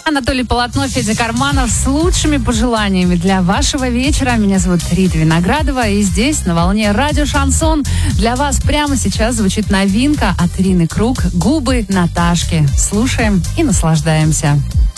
Анатолий Полотно, Федя Карманов с лучшими пожеланиями для вашего вечера. Меня зовут Рита Виноградова, и здесь, на волне радио «Шансон», для вас прямо сейчас звучит новинка от Ирины Круг «Губы Наташки». Слушаем и наслаждаемся.